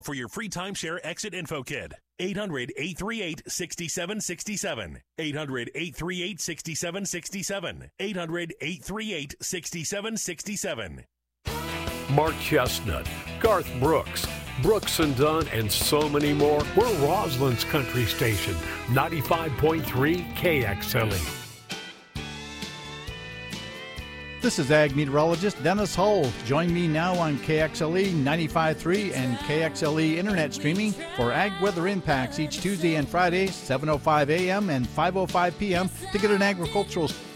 for your free timeshare exit info kit. 800-838-6767. 800-838-6767. 800-838-6767. Mark Chestnut, Garth Brooks, Brooks and Dunn, and so many more. We're Roslyn's country station, 95.3 KXLE. This is Ag Meteorologist Dennis Hull. Join me now on KXLE 95.3 and KXLE Internet streaming for Ag Weather Impacts each Tuesday and Friday, 7:05 a.m. and 5:05 p.m. to get an agricultural